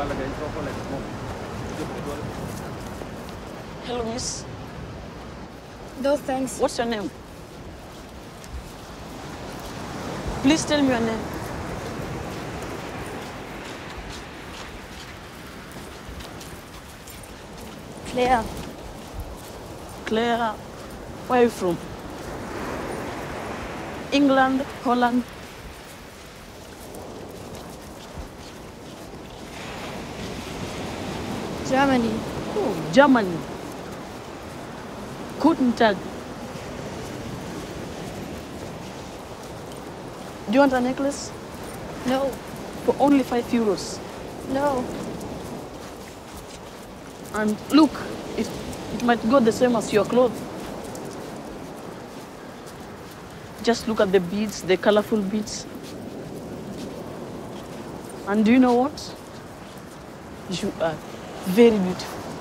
Hello, miss. No, thanks. What's your name? Please tell me your name. Claire. Claire. Where are you from? England, Holland? Germany. Oh, Germany. Guten Tag. Do you want a necklace? No. For only 5 euros. No. And look, it might go the same as your clothes. Just look at the beads, the colorful beads. And do you know what? You are very beautiful.